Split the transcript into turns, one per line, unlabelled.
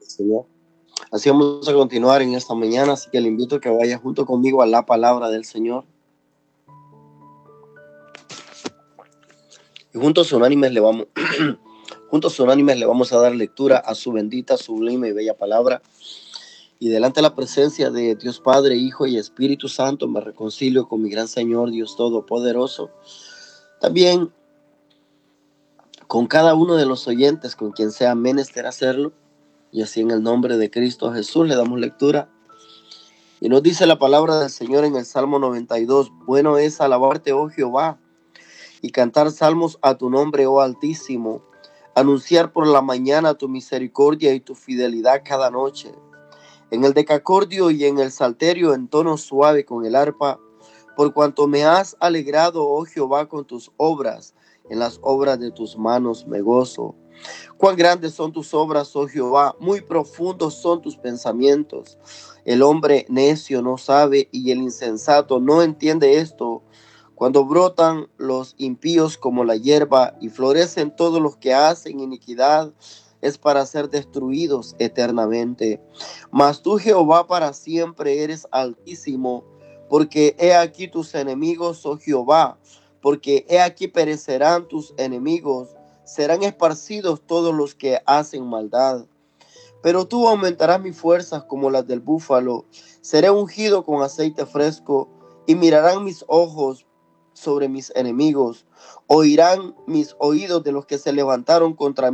Señor. Así vamos a continuar en esta mañana, así que le invito a que vaya junto conmigo a la palabra del Señor. Y juntos unánimes le vamos a dar lectura a su bendita, sublime y bella palabra. Y delante de la presencia de Dios Padre, Hijo y Espíritu Santo, me reconcilio con mi gran Señor, Dios Todopoderoso. También con cada uno de los oyentes, con quien sea menester hacerlo. Y así en el nombre de Cristo Jesús le damos lectura. Y nos dice la palabra del Señor en el Salmo 92. Bueno es alabarte, oh Jehová, y cantar salmos a tu nombre, oh Altísimo. Anunciar por la mañana tu misericordia y tu fidelidad cada noche. En el decacordio y en el salterio en tono suave con el arpa. Por cuanto me has alegrado, oh Jehová, con tus obras. En las obras de tus manos me gozo. Cuán grandes son tus obras, oh Jehová, muy profundos son tus pensamientos. El hombre necio no sabe y el insensato no entiende esto. Cuando brotan los impíos como la hierba y florecen todos los que hacen iniquidad, es para ser destruidos eternamente. Mas tú, Jehová, para siempre eres altísimo, porque he aquí tus enemigos, oh Jehová, porque he aquí perecerán tus enemigos. Serán esparcidos todos los que hacen maldad. Pero tú aumentarás mis fuerzas como las del búfalo. Seré ungido con aceite fresco y mirarán mis ojos sobre mis enemigos. Oirán mis oídos de los que se levantaron contra mí